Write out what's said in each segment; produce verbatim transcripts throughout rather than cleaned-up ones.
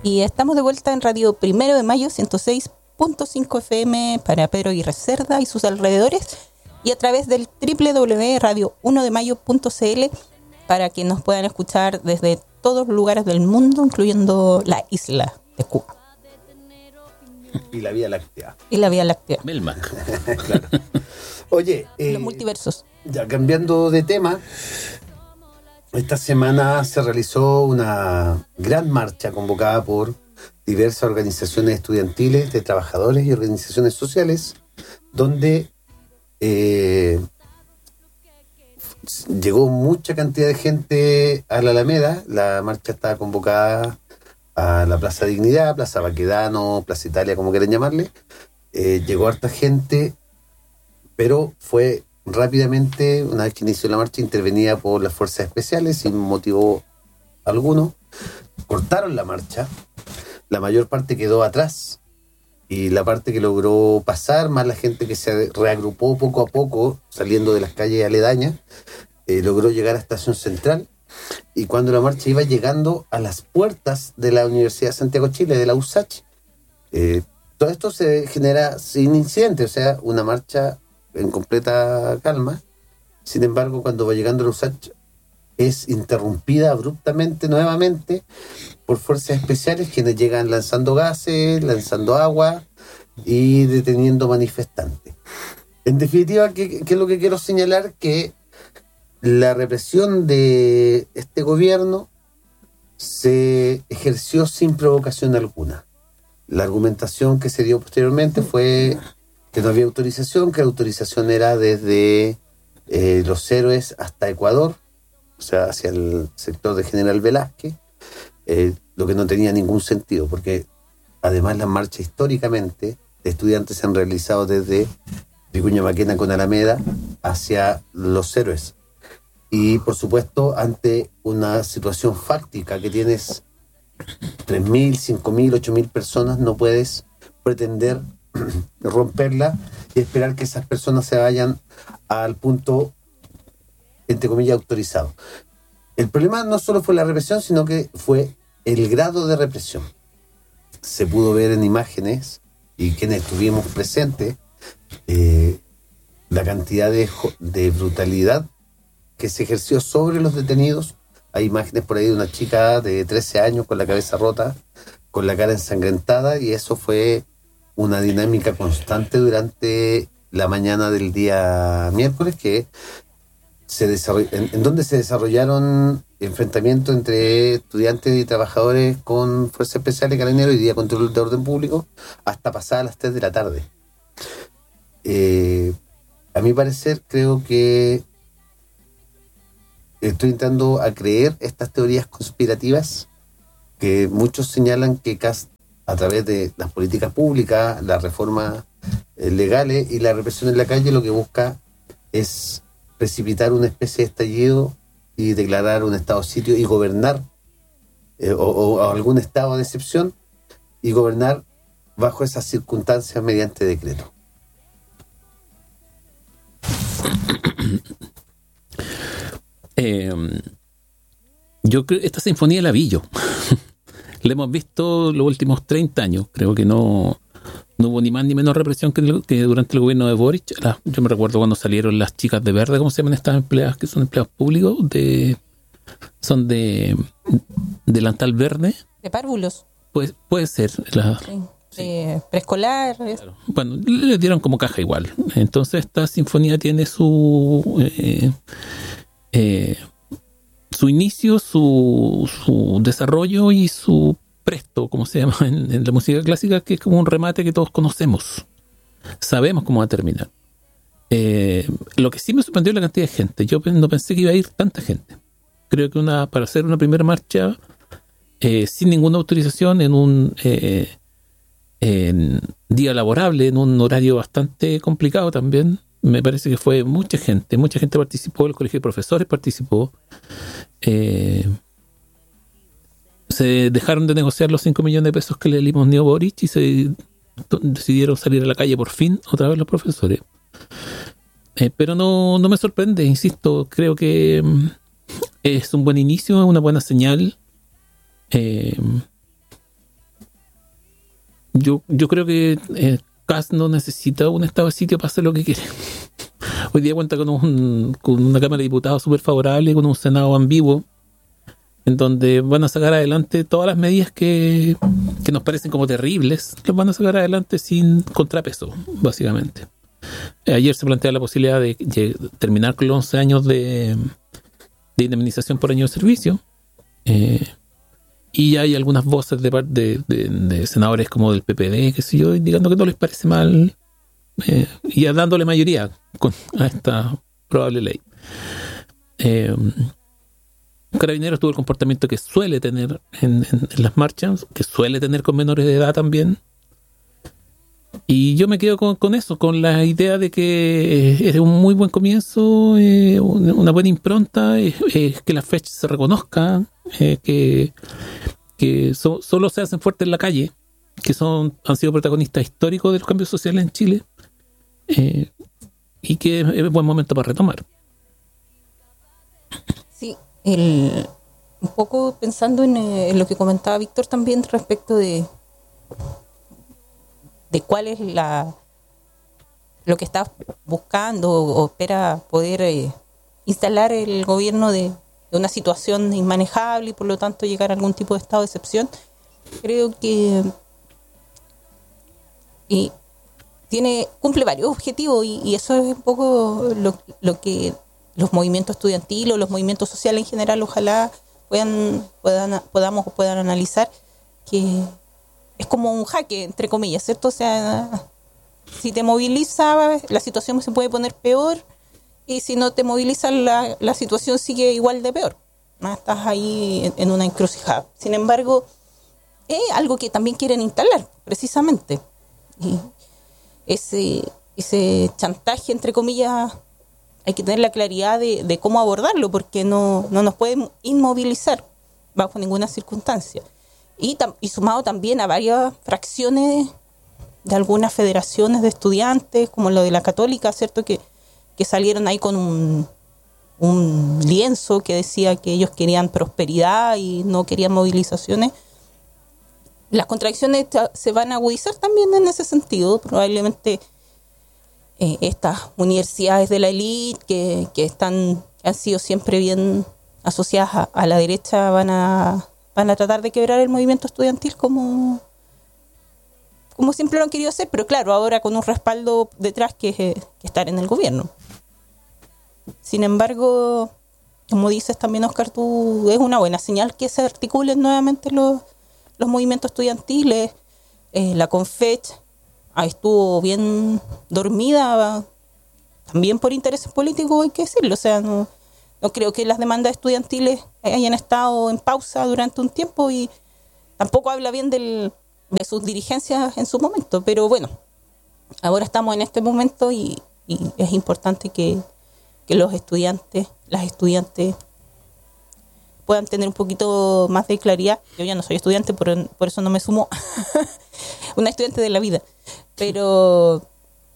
Y estamos de vuelta en Radio Primero de Mayo, ciento seis punto cinco F M para Pedro Aguirre Cerda y sus alrededores, y a través del doble u doble u doble u punto radio uno de mayo punto c l para que nos puedan escuchar desde todos los lugares del mundo, incluyendo la isla de Cuba. Y la Vía Láctea. Y la Vía Láctea. Melmac. Claro. Oye, eh, los multiversos. Ya cambiando de tema, esta semana se realizó una gran marcha convocada por diversas organizaciones estudiantiles, de trabajadores y organizaciones sociales, donde eh, llegó mucha cantidad de gente a la Alameda. La marcha estaba convocada a la Plaza Dignidad, Plaza Baquedano, Plaza Italia, como quieran llamarle. Eh, llegó harta gente, pero fue rápidamente, una vez que inició la marcha, intervenida por las fuerzas especiales sin motivo alguno. Cortaron la marcha, la mayor parte quedó atrás, y la parte que logró pasar, más la gente que se reagrupó poco a poco, saliendo de las calles aledañas, eh, logró llegar a Estación Central. Y cuando la marcha iba llegando a las puertas de la Universidad de Santiago de Chile, de la U S A C H, eh, todo esto se genera sin incidente, o sea, una marcha en completa calma. Sin embargo, cuando va llegando a la U S A C H, es interrumpida abruptamente nuevamente por fuerzas especiales, quienes llegan lanzando gases, lanzando agua y deteniendo manifestantes. En definitiva, ¿qué, qué es lo que quiero señalar? Que la represión de este gobierno se ejerció sin provocación alguna. La argumentación que se dio posteriormente fue que no había autorización, que la autorización era desde eh, Los Héroes hasta Ecuador, o sea, hacia el sector de General Velázquez, eh, lo que no tenía ningún sentido, porque además las marchas históricamente de estudiantes se han realizado desde Vicuña Maquena con Alameda hacia Los Héroes. Y por supuesto, ante una situación fáctica que tienes tres mil, cinco mil, ocho mil personas, no puedes pretender romperla y esperar que esas personas se vayan al punto, entre comillas, autorizado. El problema no solo fue la represión, sino que fue el grado de represión. Se pudo ver en imágenes, y quienes estuvimos presentes, eh, la cantidad de, de brutalidad que se ejerció sobre los detenidos. Hay imágenes por ahí de una chica de trece años con la cabeza rota, con la cara ensangrentada, y eso fue una dinámica constante durante la mañana del día miércoles, que se desarroll- en, en donde se desarrollaron enfrentamientos entre estudiantes y trabajadores con fuerzas especiales, carabineros y día control de orden público, hasta pasadas las tres de la tarde. Eh, a mi parecer, creo que estoy intentando a creer estas teorías conspirativas que muchos señalan que Kast, a través de las políticas públicas, las reformas eh, legales y la represión en la calle, lo que busca es precipitar una especie de estallido y declarar un estado de sitio y gobernar, eh, o, o algún estado de excepción, y gobernar bajo esas circunstancias mediante decreto. Eh, yo creo esta sinfonía la vi yo. La hemos visto los últimos treinta años. Creo que no, no hubo ni más ni menos represión que, que durante el gobierno de Boric. La, yo me recuerdo cuando salieron las chicas de verde, ¿cómo se llaman estas empleadas que son empleados públicos? De, son de delantal verde. De párvulos. Pues, puede ser. La, sí. Eh, preescolar. Claro. Bueno, le dieron como caja igual. Entonces esta sinfonía tiene su eh, eh, su inicio, su, su desarrollo y su presto, como se llama en, en la música clásica, que es como un remate que todos conocemos. Sabemos cómo va a terminar. Eh, lo que sí me sorprendió es la cantidad de gente. Yo no pensé que iba a ir tanta gente. Creo que una para hacer una primera marcha eh, sin ninguna autorización en un eh, en día laborable, en un horario bastante complicado también, me parece que fue mucha gente, mucha gente participó, el colegio de profesores participó, eh, se dejaron de negociar los cinco millones de pesos que le limosneó Boric y se decidieron salir a la calle por fin, otra vez los profesores. Eh, pero no, no me sorprende, insisto, creo que mm, es un buen inicio, una buena señal. Eh, yo, yo creo que eh, Kast no necesita un estado de sitio para hacer lo que quiere. Hoy día cuenta con, un, con una Cámara de Diputados súper favorable, con un Senado ambiguo, en donde van a sacar adelante todas las medidas que, que nos parecen como terribles, las van a sacar adelante sin contrapeso, básicamente. Eh, ayer se plantea la posibilidad de, de terminar con los once años de, de indemnización por año de servicio. Eh, y hay algunas voces de, de, de, de senadores como del P P D, qué sé yo, indicando que no les parece mal, eh, y ya dándole mayoría con, a esta probable ley. Eh, Carabineros tuvo el comportamiento que suele tener en, en, en las marchas, que suele tener con menores de edad también. Y yo me quedo con, con eso, con la idea de que es un muy buen comienzo, eh, una buena impronta, eh, eh, que las fechas se reconozcan, eh, que, que so, solo se hacen fuertes en la calle, que son han sido protagonistas históricos de los cambios sociales en Chile, eh, y que es un buen momento para retomar. Sí, el, un poco pensando en, eh, en lo que comentaba Víctor también respecto de de cuál es la lo que está buscando o, o espera poder eh, instalar el gobierno de, de una situación inmanejable y por lo tanto llegar a algún tipo de estado de excepción. Creo que y tiene cumple varios objetivos y, y eso es un poco lo, lo que los movimientos estudiantiles o los movimientos sociales en general ojalá puedan, puedan podamos puedan analizar, que es como un jaque, entre comillas, ¿cierto? O sea, si te moviliza, la situación se puede poner peor, y si no te moviliza, la, la situación sigue igual de peor, ¿no? Estás ahí en, en una encrucijada. Sin embargo, es algo que también quieren instalar, precisamente. Y ese, ese chantaje, entre comillas, hay que tener la claridad de, de cómo abordarlo, porque no, no nos pueden inmovilizar bajo ninguna circunstancia. Y, tam- y sumado también a varias fracciones de algunas federaciones de estudiantes, como lo de la Católica, ¿cierto? Que, que salieron ahí con un, un lienzo que decía que ellos querían prosperidad y no querían movilizaciones. Las contradicciones ta- se van a agudizar también en ese sentido. Probablemente eh, estas universidades de la élite que, que están que han sido siempre bien asociadas a, a la derecha van a van a tratar de quebrar el movimiento estudiantil como, como siempre lo han querido hacer, pero claro, ahora con un respaldo detrás que es eh, que estar en el gobierno. Sin embargo, como dices también, Oscar, tú, es una buena señal que se articulen nuevamente los, los movimientos estudiantiles. Eh, la Confech ah, estuvo bien dormida, también por intereses políticos, hay que decirlo. O sea, no, no creo que las demandas estudiantiles hayan estado en pausa durante un tiempo y tampoco habla bien del, de sus dirigencias en su momento. Pero bueno, ahora estamos en este momento y, y es importante que, que los estudiantes, las estudiantes puedan tener un poquito más de claridad. Yo ya no soy estudiante, por, por eso no me sumo. Una estudiante de la vida. Pero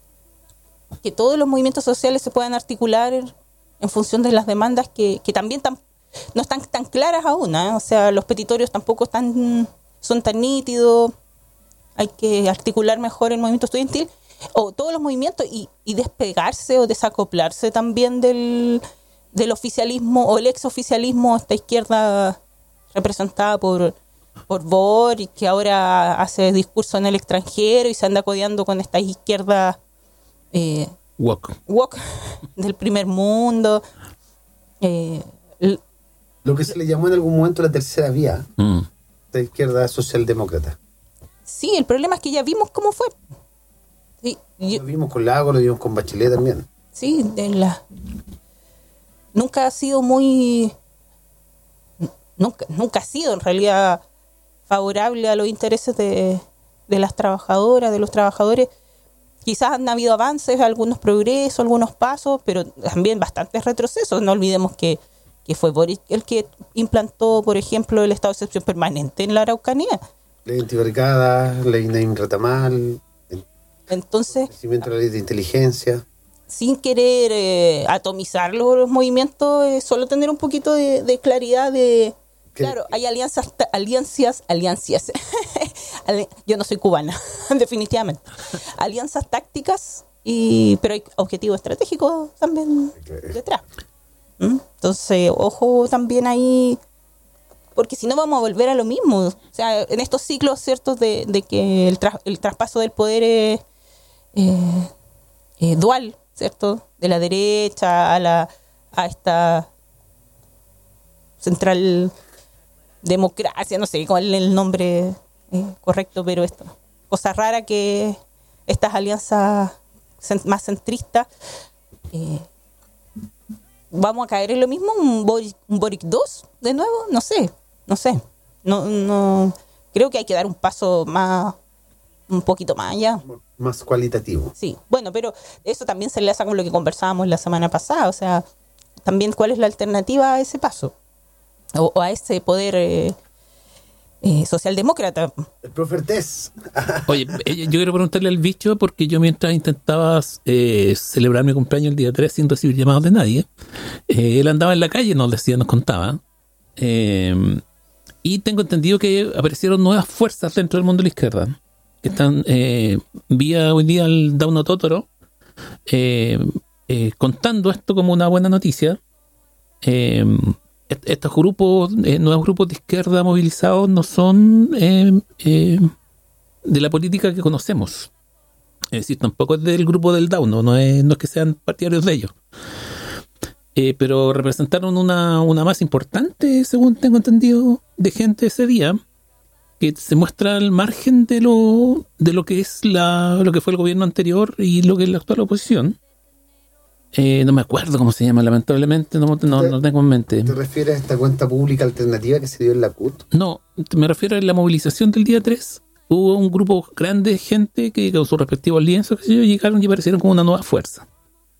que todos los movimientos sociales se puedan articular en función de las demandas que, que también tan, no están tan claras aún, ¿eh? O sea, los petitorios tampoco están, son tan nítidos. Hay que articular mejor el movimiento estudiantil o todos los movimientos y, y despegarse o desacoplarse también del, del oficialismo o el exoficialismo, esta izquierda representada por, por Boric, que ahora hace discurso en el extranjero y se anda codeando con esta izquierda eh, Walk. Walk del primer mundo. Eh, l- Lo que se le llamó en algún momento la tercera vía, Mm. de izquierda socialdemócrata. sí, el problema es que ya vimos cómo fue. Sí, yo- Lo vimos con Lago, lo vimos con Bachelet también. sí, de la nunca ha sido muy nunca nunca ha sido en realidad favorable a los intereses de, de las trabajadoras, de los trabajadores. Quizás han habido avances, algunos progresos, algunos pasos, pero también bastantes retrocesos. No olvidemos que, que fue Boric el que implantó, por ejemplo, el estado de excepción permanente en la Araucanía. Ley antibarricada, ley Naim Retamal, el Entonces, establecimiento de la ley de inteligencia. sin querer eh, atomizar los, los movimientos, eh, solo tener un poquito de, de claridad de... ¿Qué? Claro, hay alianzas, alianzas, alianzas, Yo no soy cubana, definitivamente. Alianzas tácticas, y pero hay objetivos estratégicos también detrás. ¿Mm? Entonces, ojo también ahí, porque si no vamos a volver a lo mismo. O sea, en estos ciclos ciertos de, de que el, tras, el traspaso del poder es eh, eh, dual, ¿cierto? De la derecha a la a esta central democracia, no sé cuál es el nombre eh, correcto, pero esto, cosa rara que estas alianzas cent- más centristas, eh, vamos a caer en lo mismo, un Boric, un Boric dos de nuevo, no sé, no sé, no, no, creo que hay que dar un paso más, un poquito más allá. Más cualitativo. Sí, bueno, pero eso también se enlaza con lo que conversábamos la semana pasada, o sea, también cuál es la alternativa a ese paso, o, o a ese poder eh, eh, socialdemócrata. El Profertés. Oye, yo quiero preguntarle al bicho, porque yo mientras intentaba eh, celebrar mi cumpleaños el día tres sin recibir llamados de nadie, eh, él andaba en la calle, nos decía, nos contaba, eh, y tengo entendido que aparecieron nuevas fuerzas dentro del mundo de la izquierda, que están eh, vía hoy día el Dauno Totoro, eh, eh, contando esto como una buena noticia. Eh, estos grupos, eh, nuevos grupos de izquierda movilizados no son eh, eh, de la política que conocemos. Es decir, tampoco es del grupo del Dauno, no es, no es que sean partidarios de ellos. Eh, pero representaron una, una masa importante, según tengo entendido, de gente ese día, que se muestra al margen de lo de lo que es la lo que fue el gobierno anterior y lo que es la actual oposición. Eh, no me acuerdo cómo se llama, lamentablemente, no, no, no tengo en mente. ¿Te refieres a esta cuenta pública alternativa que se dio en la C U T? No, me refiero a la movilización del día tres. Hubo un grupo grande de gente que con sus respectivos lienzos, que sé yo, llegaron y aparecieron como una nueva fuerza.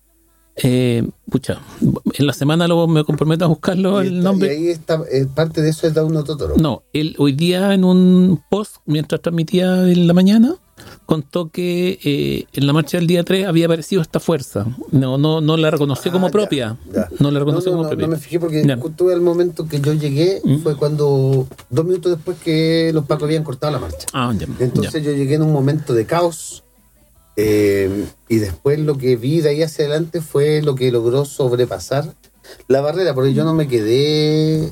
Eh, pucha, en la semana lo, me comprometo a buscarlo el está, nombre. Y ahí está, eh, parte de eso es Dauno Totoro. No, él hoy día en un post, mientras transmitía en la mañana, contó que eh, en la marcha del día tres había aparecido esta fuerza. No no no la reconoció ah, como ya, propia. Ya. No la reconoció no, no, como no, propia. No me fijé porque ya. justo al momento que yo llegué ¿Mm? Fue cuando, dos minutos después que los pacos habían cortado la marcha. Ah, ya, Entonces ya. yo llegué en un momento de caos. Eh, y después lo que vi de ahí hacia adelante fue lo que logró sobrepasar la barrera, porque yo no me quedé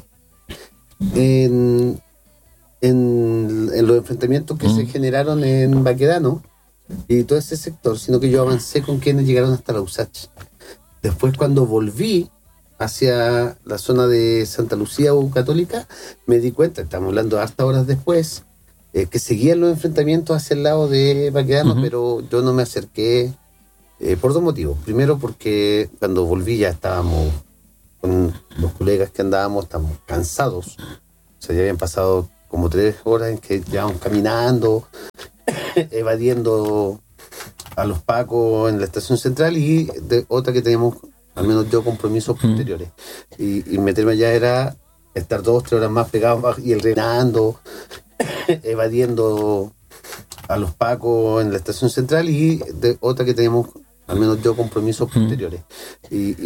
en, en, en los enfrentamientos que mm. se generaron en Baquedano y todo ese sector, sino que yo avancé con quienes llegaron hasta la U S A C H. Después, cuando volví hacia la zona de Santa Lucía o Católica, me di cuenta, estamos hablando de hartas horas después, Eh, que seguían los enfrentamientos hacia el lado de Baquedano, uh-huh. pero yo no me acerqué eh, por dos motivos. Primero, porque cuando volví ya estábamos con los colegas que andábamos, estábamos cansados. O sea, ya habían pasado como tres horas en que llevábamos caminando, evadiendo a los pacos en la estación central, y de otra que teníamos, al menos yo, compromisos uh-huh. posteriores. Y, y meterme allá era estar dos, tres horas más pegados y el renando, evadiendo a los pacos en la estación central, y de otra que teníamos, al menos yo, compromisos posteriores. Y, y